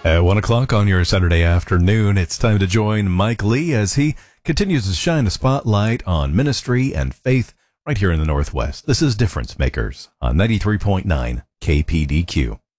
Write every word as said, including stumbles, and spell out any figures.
At one o'clock on your Saturday afternoon, it's time to join Mike Lee as he continues to shine a spotlight on ministry and faith right here in the Northwest. This is Difference Makers on ninety-three point nine K P D Q.